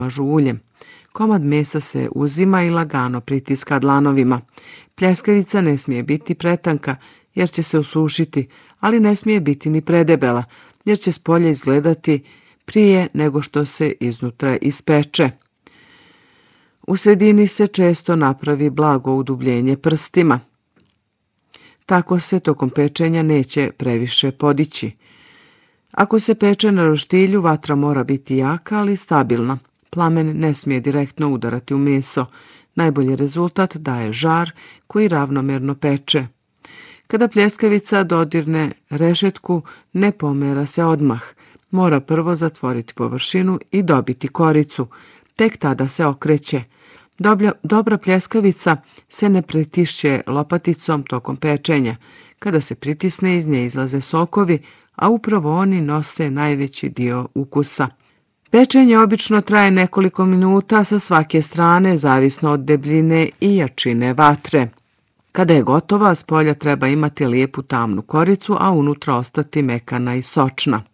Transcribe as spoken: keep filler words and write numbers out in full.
mažu uljem. Komad mesa se uzima i lagano pritiska dlanovima. Pljeskavica ne smije biti pretanka jer će se osušiti, ali ne smije biti ni predebela jer će spolja izgledati prije nego što se iznutra ispeče. U sredini se često napravi blago udubljenje prstima. Tako se tokom pečenja neće previše podići. Ako se peče na roštilju, vatra mora biti jaka, ali stabilna. Plamen ne smije direktno udarati u meso. Najbolji rezultat daje žar koji ravnomerno peče. Kada pljeskavica dodirne rešetku, ne pomera se odmah. Mora prvo zatvoriti površinu i dobiti koricu. Tek tada se okreće. Dobra, dobra pljeskavica se ne pritišće lopaticom tokom pečenja. Kada se pritisne, iz nje izlaze sokovi, a upravo oni nose najveći dio ukusa. Pečenje obično traje nekoliko minuta sa svake strane, zavisno od debljine i jačine vatre. Kada je gotova, s polja treba imati lijepu tamnu koricu, a unutra ostati mekana i sočna.